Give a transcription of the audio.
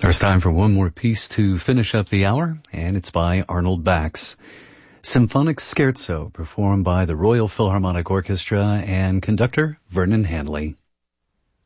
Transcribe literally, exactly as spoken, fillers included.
There's time for one more piece to finish up the hour, and it's by Arnold Bax. Symphonic Scherzo, performed by the Royal Philharmonic Orchestra and conductor Vernon Hanley.